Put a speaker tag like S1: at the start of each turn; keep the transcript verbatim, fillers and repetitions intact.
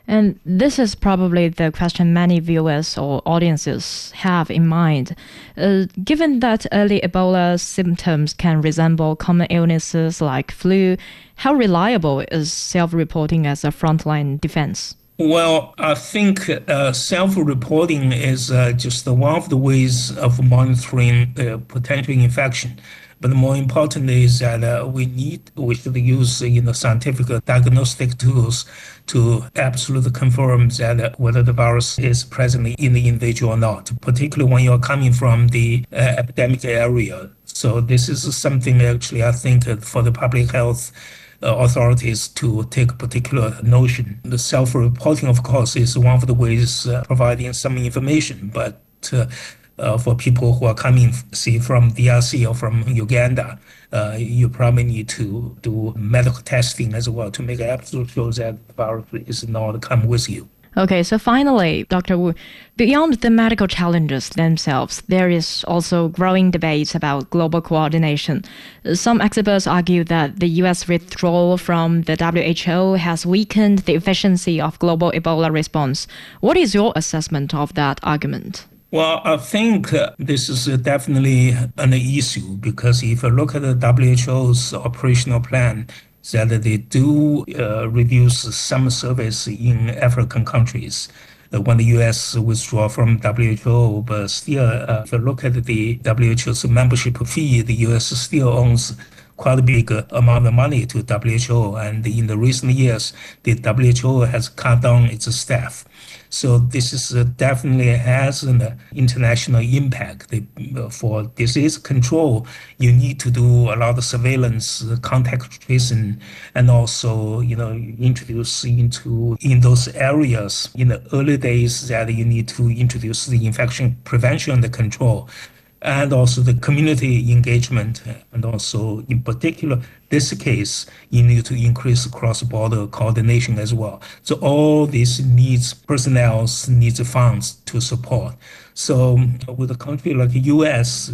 S1: And this is probably the question many viewers or audiences have in mind. Uh, given that early Ebola symptoms can resemble common illnesses like flu, how reliable is self-reporting as a frontline defense?
S2: Well, I think uh, self-reporting is uh, just one of the ways of monitoring uh, potential infection. But more importantly is that uh, we need, we should use you know, scientific diagnostic tools to absolutely confirm that uh, whether the virus is present in the individual or not, particularly when you're coming from the uh, epidemic area. So this is something actually I think uh, for the public health uh, authorities to take particular notion. The self-reporting, of course, is one of the ways uh, providing some information, but uh, uh, for people who are coming, say, from D R C or from Uganda, uh, you probably need to do medical testing as well to make absolute sure that the virus is not come with you.
S1: Okay, so finally, Doctor Wu, beyond the medical challenges themselves, there is also growing debate about global coordination. Some experts argue that the U S withdrawal from the W H O has weakened the efficiency of global Ebola response. What is your assessment of that argument?
S2: Well, I think uh, this is uh, definitely an issue because if you look at the W H O's operational plan, that they do uh, reduce some service in African countries uh, when the U S withdraw from W H O, but still, uh, if you look at the W H O's membership fee, the U S still owns quite a big amount of money to W H O, and in the recent years, the W H O has cut down its staff. So this is uh, definitely has an uh, international impact. The, uh, for disease control, you need to do a lot of surveillance, uh, contact tracing, and also, you know, introduce into in those areas in the early days that you need to introduce the infection prevention and control, and also the community engagement, and also in particular this case you need to increase cross-border coordination as well. So all this needs personnel, needs funds to support. So with a country like the U S